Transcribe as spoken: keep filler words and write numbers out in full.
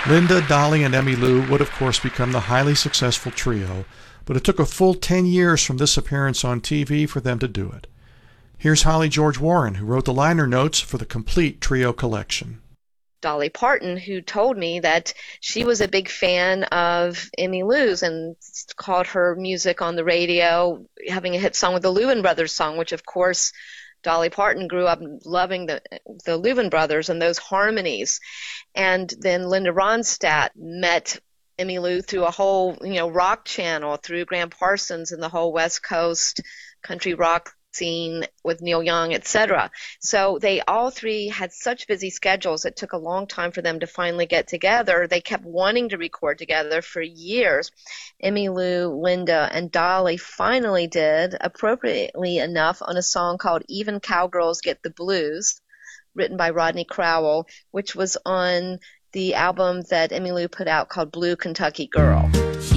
Linda, Dolly, and Emmylou would, of course, become the highly successful trio, but it took a full ten years from this appearance on T V for them to do it. Here's Holly George Warren, who wrote the liner notes for the complete trio collection. Dolly Parton, who told me that she was a big fan of Emmylou's and called her music on the radio having a hit song with the Louvin Brothers song, which, of course, Dolly Parton grew up loving the the Louvin Brothers and those harmonies. And then Linda Ronstadt met Emmylou through a whole, you know, rock channel, through Graham Parsons and the whole West Coast country rock scene with Neil Young, et cetera. So they all three had such busy schedules, it took a long time for them to finally get together. They kept wanting to record together for years. Emmylou, Linda, and Dolly finally did, appropriately enough, on a song called Even Cowgirls Get the Blues, written by Rodney Crowell, which was on the album that Emmylou put out called Blue Kentucky Girl.